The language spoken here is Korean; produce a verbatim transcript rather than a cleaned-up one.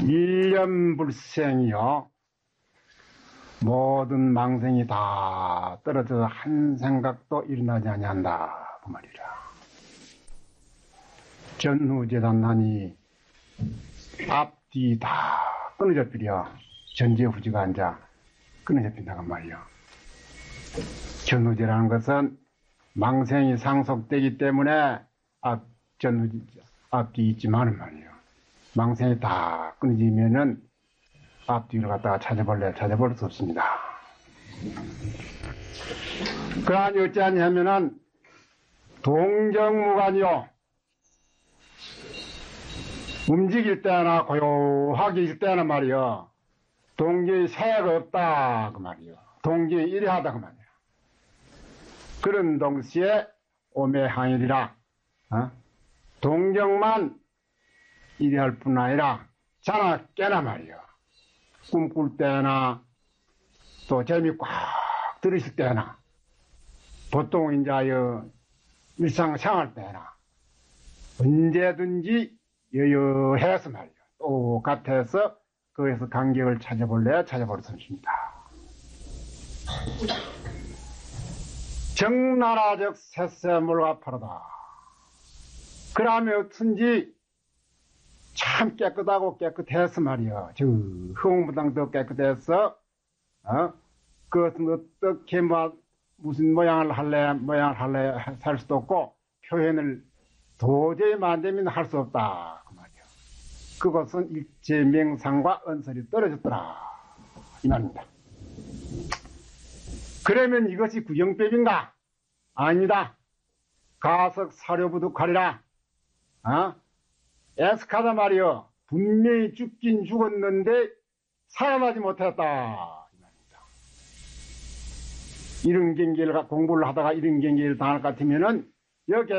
일념불생이요. 모든 망생이 다 떨어져서 한 생각도 일어나지 아니한다 그 말이라. 전후재단하니 앞뒤 다 끊어져 버려. 전제후지가 앉아 끊어져 빈다고 말이야. 전후재라는 것은 망생이 상속되기 때문에 앞, 전후, 앞뒤 있지만은 말이야. 망생이 다 끊어지면은 앞뒤를 갖다가 찾아볼래 찾아볼 수 없습니다. 그러니 어찌하냐면은 동정무관이요. 움직일 때나 고요하게 있을 때나 말이요. 동기의 새가 없다 그 말이요. 동기의 일하다 그 말이야. 그런 동시에 오매항일이라 어? 동정만 일할 뿐 아니라 자나 깨나 말이요. 꿈꿀 때나 또 재미 꽉 들으실 때나 보통 이제 일상생활 때나 언제든지 여여해서 말이요. 똑같아서 거기서 간격을 찾아볼래야 찾아볼 수 있습니다. 정나라적 새세물가파르다. 그러면 어쩐지 참 깨끗하고 깨끗해서 말이야. 저 흥무당도 깨끗해서 어? 그것은 어떻게 뭐 무슨 모양을 할래 모양을 할래 할 수도 없고 표현을 도저히 만들면 할 수 없다 그 말이야. 그것은 일체명상과 언설이 떨어졌더라 이 말입니다. 그러면 이것이 구경법인가? 아니다. 가석 사료부득하리라. 어? 애석하다 말이요. 분명히 죽긴 죽었는데 살아나지 못했다 이 말입니다. 이런 경계를 공부를 하다가 이런 경계를 당할 것 같으면은 여기